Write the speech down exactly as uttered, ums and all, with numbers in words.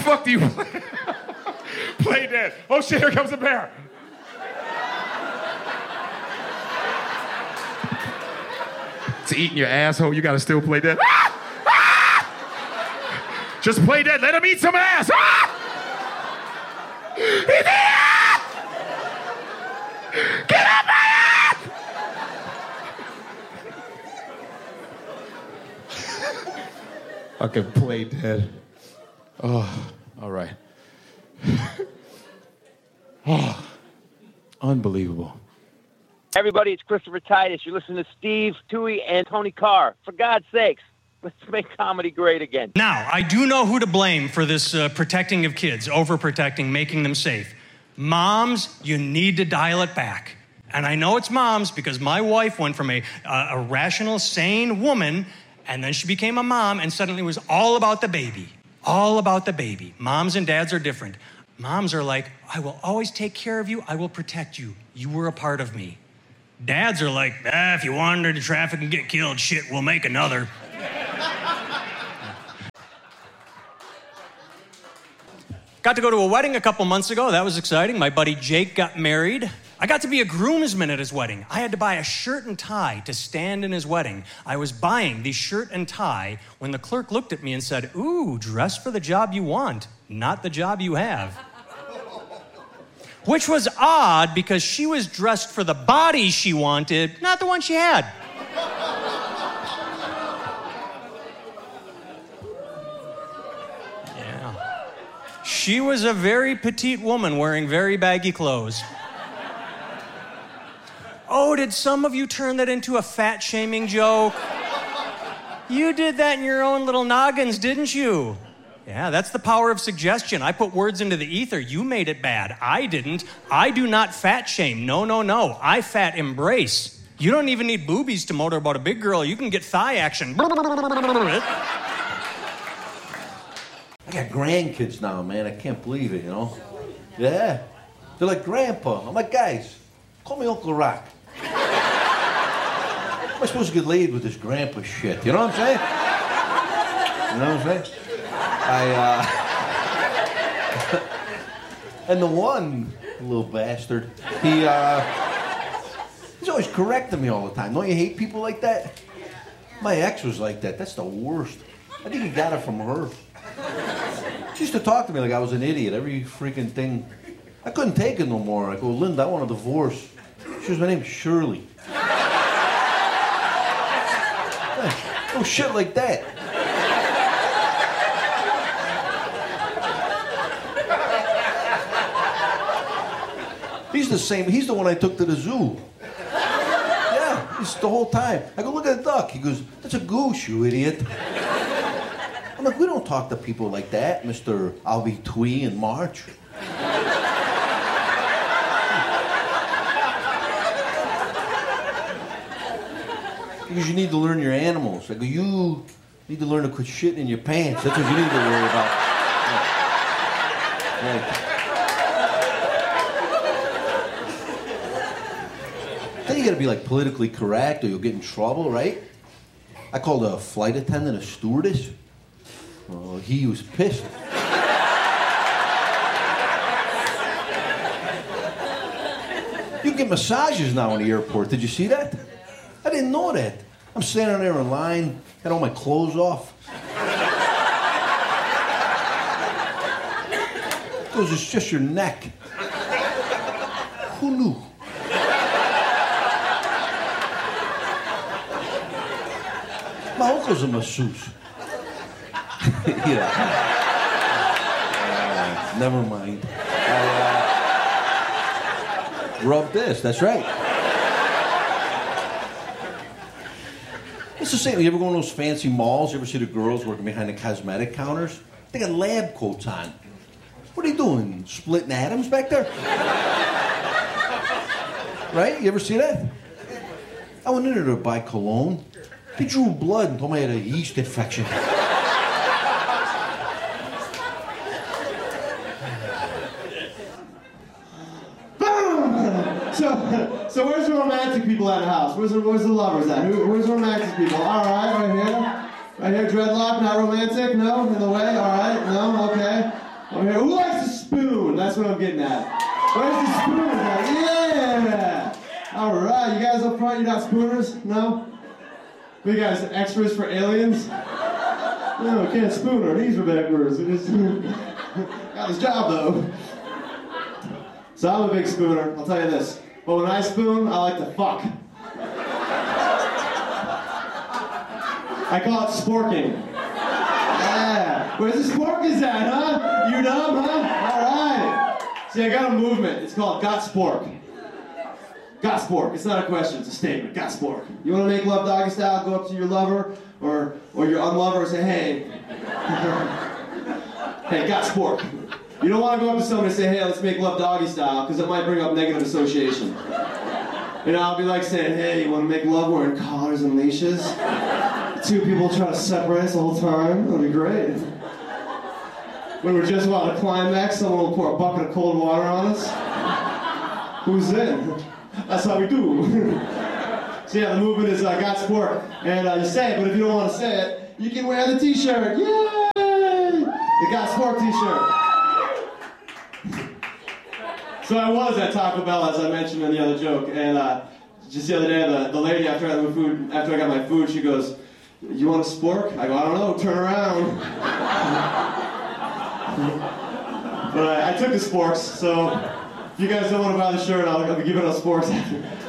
fuck do you play? Play dead. Oh shit, here comes a bear. It's eating your asshole, you gotta still play dead. Ah! Ah! Just play dead, let him eat some ass. Ah! He's here! Get off my ass! I can play dead. Oh, all right. Oh, unbelievable. Everybody, it's Christopher Titus. You're listening to Steve, Tui, and Tony Carr. For God's sakes, let's make comedy great again. Now, I do know who to blame for this uh, protecting of kids, overprotecting, making them safe. Moms, you need to dial it back. And I know it's moms because my wife went from a, uh, a rational, sane woman, and then she became a mom, and suddenly it was all about the baby. All about the baby. Moms and dads are different. Moms are like, I will always take care of you. I will protect you. You were a part of me. Dads are like, ah, if you wander into traffic and get killed, shit, we'll make another. Got to go to a wedding a couple months ago. That was exciting. My buddy Jake got married. I got to be a groomsman at his wedding. I had to buy a shirt and tie to stand in his wedding. I was buying the shirt and tie when the clerk looked at me and said, ooh, dress for the job you want, not the job you have. Which was odd because she was dressed for the body she wanted, not the one she had. Yeah. She was a very petite woman wearing very baggy clothes. Oh, did some of you turn that into a fat-shaming joke? You did that in your own little noggins, didn't you? Yeah, that's the power of suggestion. I put words into the ether. You made it bad. I didn't. I do not fat shame. No, no, no. I fat embrace. You don't even need boobies to motorboat a big girl. You can get thigh action. I got grandkids now, man. I can't believe it, you know? Yeah. They're like, Grandpa. I'm like, guys, call me Uncle Rock. How am I supposed to get laid with this grandpa shit? You know what I'm saying? You know what I'm saying? I, uh... and the one little bastard, he, uh... he's always correcting me all the time. Don't you hate people like that? My ex was like that. That's the worst. I think he got it from her. She used to talk to me like I was an idiot. Every freaking thing. I couldn't take it no more. I go, Linda, I want a divorce. She was, my name's Shirley. Oh, shit like that. He's the same. He's the one I took to the zoo. Yeah, he's the whole time. I go, look at the duck. He goes, that's a goose, you idiot. I'm like, we don't talk to people like that, Mister I'll be twee in March. Because you need to learn your animals. I go, you need to learn to quit shitting in your pants. That's what you need to worry about. Yeah. Yeah. Then you gotta be like politically correct or you'll get in trouble, right? I called a flight attendant a stewardess. Oh, he was pissed. You can get massages now in the airport. Did you see that? I didn't know that. I'm standing there in line, had all my clothes off. He goes, it's just your neck. Who knew? My uncle's a masseuse. Yeah. Uh, never mind. I, uh, rub this, that's right. It's the same. You ever go in those fancy malls? You ever see the girls working behind the cosmetic counters? They got lab coats on. What are they doing? Splitting atoms back there? Right? You ever see that? I went in there to buy cologne. They drew blood and told me I had a yeast infection. So, so where's the romantic people at the house? Where's the, where's the lovers at? Who, where's the romantic people? All right, right here. Right here, dreadlock, not romantic? No? In the way? All right, no? Okay. Okay, who likes a spoon? That's what I'm getting at. Where's the spoon at? Yeah! Alright, you guys up front, you're not spooners? No? You guys extras for aliens? No, can't spoon our knees are backwards. It just got his job though. So I'm a big spooner, I'll tell you this. But when I spoon, I like to fuck. I call it sporking. Yeah. Where's the sporkers at, huh? You dumb, huh? Alright. See, I got a movement. It's called Got Spork. Got Spork. It's not a question, it's a statement. Got Spork. You want to make love doggy style, go up to your lover or or your unlover and say, hey. Hey, got Spork. You don't want to go up to somebody and say, hey, let's make love doggy style, because it might bring up negative association. You know, I'll be like saying, hey, you want to make love wearing collars and leashes? Two people try to separate us the whole time. That'll be great. When we're just about to climax, someone will pour a bucket of cold water on us. Who's in? That's how we do. So yeah, the movement is uh, Got Sport. And uh, you say it, but if you don't want to say it, you can wear the t-shirt. Yay! The Got Sport t-shirt. So I was at Taco Bell, as I mentioned in the other joke, and uh, just the other day, the, the lady, after I, got my food, after I got my food, she goes, you want a spork? I go, I don't know, turn around. But I, I took the sporks, so if you guys don't want to buy the shirt, I'll, I'll be giving out sporks after.